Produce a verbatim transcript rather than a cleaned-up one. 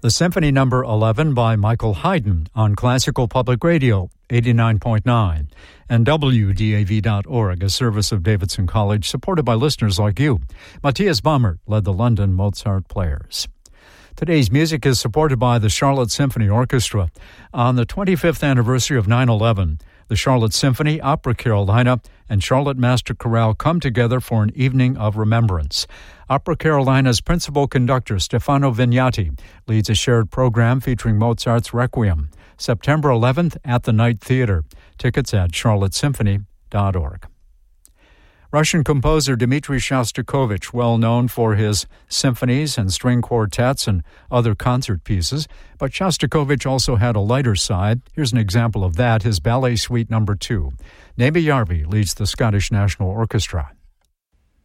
The Symphony Number eleven by Michael Haydn on Classical Public Radio, eighty-nine point nine, and W D A V dot org, a service of Davidson College supported by listeners like you. Matthias Baumert led the London Mozart Players. Today's music is supported by the Charlotte Symphony Orchestra. On the twenty-fifth anniversary of nine eleven, the Charlotte Symphony, Opera Carolina, and Charlotte Master Chorale come together for an evening of remembrance. Opera Carolina's principal conductor, Stefano Vignati, leads a shared program featuring Mozart's Requiem, September eleventh at the Night Theater. Tickets at charlotte symphony dot org. Russian composer Dmitri Shostakovich, well known for his symphonies and string quartets and other concert pieces, but Shostakovich also had a lighter side. Here's an example of that, his Ballet Suite Number two. Nebe Yarvi leads the Scottish National Orchestra.